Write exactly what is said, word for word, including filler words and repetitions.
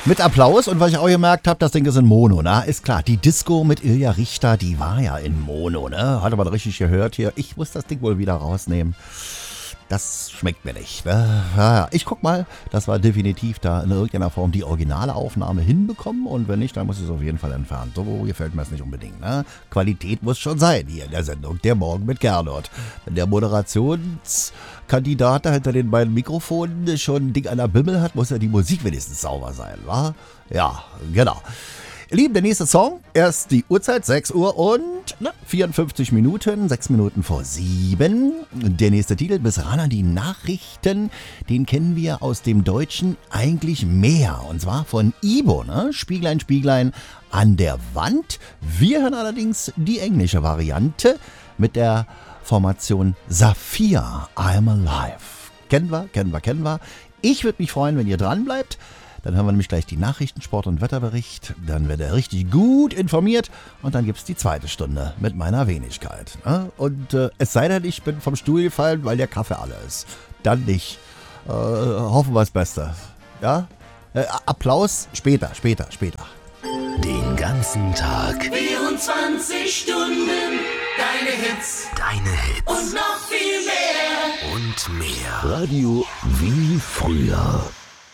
Mit Applaus und was ich auch gemerkt habe, das Ding ist in Mono, na, ist klar. Die Disco mit Ilja Richter, die war ja in Mono, ne? Hatte man richtig gehört hier. Ich muss das Ding wohl wieder rausnehmen. Das schmeckt mir nicht. Ne? Ich guck mal, dass wir definitiv da in irgendeiner Form die originale Aufnahme hinbekommen und wenn nicht, dann muss ich es auf jeden Fall entfernen. So gefällt mir es nicht unbedingt. Ne? Qualität muss schon sein hier in der Sendung Der Morgen mit Gernot. Wenn der Moderationskandidat da hinter den beiden Mikrofonen schon ein Ding an der Bimmel hat, muss ja die Musik wenigstens sauber sein, wa? Ja, genau. Ihr Lieben, der nächste Song, erst die Uhrzeit, sechs Uhr und ne, vierundfünfzig Minuten, sechs Minuten vor sieben. Der nächste Titel, bis ran an die Nachrichten, den kennen wir aus dem Deutschen eigentlich mehr. Und zwar von Ibo, ne? Spieglein, Spieglein an der Wand. Wir hören allerdings die englische Variante mit der Formation Saphir, I'm Alive. Kennen wir, kennen wir, kennen wir. Ich würde mich freuen, wenn ihr dran bleibt. Dann hören wir nämlich gleich die Nachrichten, Sport- und Wetterbericht. Dann wird er richtig gut informiert. Und dann gibt es die zweite Stunde mit meiner Wenigkeit. Und äh, es sei denn, ich bin vom Stuhl gefallen, weil der Kaffee alle ist. Dann nicht. Äh, hoffen wir das Beste. Ja? Äh, Applaus später, später, später. Den ganzen Tag. vierundzwanzig Stunden. Deine Hits. Deine Hits. Und noch viel mehr. Und mehr. Radio wie früher.